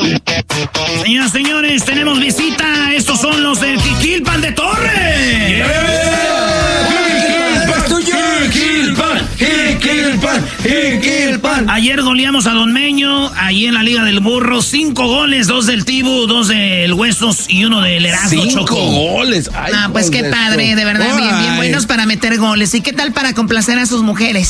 Señoras, señores, tenemos visita. Estos son los del Jiquilpan de Torres. Ayer goleamos a Don Meño, ahí en la Liga del Burro. 5 goles, 2 del Tibu, 2 del Huesos y 1 del Erasmo, Choco. 5 goles. Ay, pues qué padre, de verdad, bien buenos para meter goles. ¿Y qué tal para complacer a sus mujeres?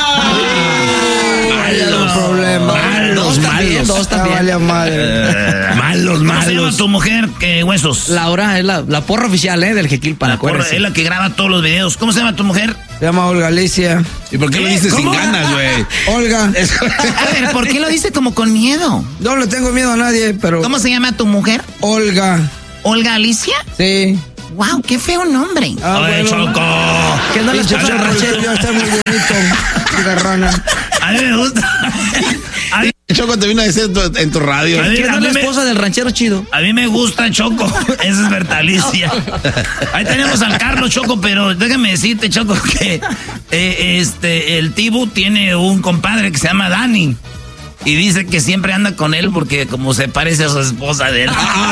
Malos. Dos también. Malos. ¿Cómo se llama tu mujer, Huesos? Laura es la porra oficial, del Jiquilpan. La porra, es la que graba todos los videos. ¿Cómo se llama tu mujer? Se llama Olga Alicia. ¿Y por qué lo dices sin ganas, güey? Olga. A ver, ¿por qué lo dice como con miedo? No le tengo miedo a nadie, pero... ¿Cómo se llama tu mujer? Olga. ¿Olga Alicia? Sí. Wow, qué feo nombre. Oye, Choco. ¿Qué no le escucha el ranchero? Ya está muy bonito. Rana. A mí me gusta. Choco te vino a decir en tu radio. ¿Quién es la esposa del ranchero chido? A mí me gusta, Choco. Esa es Bertalicia. Ahí tenemos al Carlos, Choco, pero déjame decirte, Choco, que el Tibu tiene un compadre que se llama Dani. Y dice que siempre anda con él porque como se parece a su esposa de él.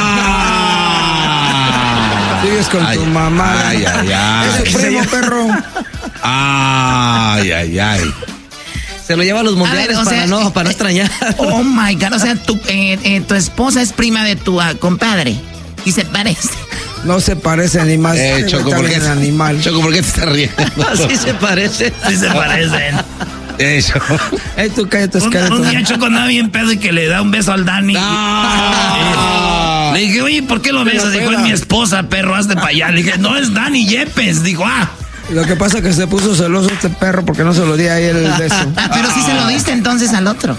Sigues con tu mamá. Ay. Es su primo, perro. Ay. Se lo lleva a los mundiales para no extrañar. Oh my God, o sea, tu esposa es prima de tu compadre y se parece. No se parece ni más. Choco, ¿por qué? Animal. Choco, ¿por qué te estás riendo? Sí se parece. Sí se parecen. Choco. Tú cállate, un día Choco andaba bien pedo y que le da un beso al Dani. Le dije, oye, ¿por qué lo besas? Dijo, es mi esposa, perro, hazte para allá. Le dije, no, es Dani Yepes. Dijo, Lo que pasa es que se puso celoso este perro porque no se lo di a él el beso. Pero sí se lo diste entonces al otro.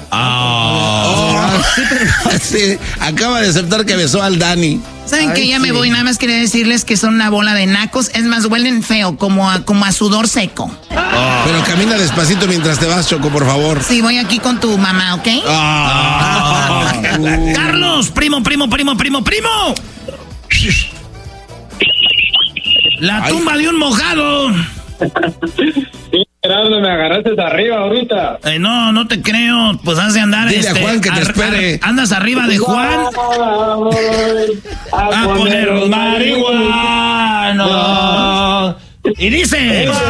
Sí, acaba de aceptar que besó al Dani. ¿Saben qué? Ya me voy, nada más quería decirles que son una bola de nacos. Es más, huelen feo, como a sudor seco. Pero camina despacito mientras te vas, Choco, por favor. Sí, voy aquí con tu mamá, ¿ok? Carlos, primo. La tumba de un mojado. Me agarraste arriba ahorita. No te creo. Pues has de andar. Dile a Juan que te espere. Andas arriba de Juan. A poner marihuana. Y dice.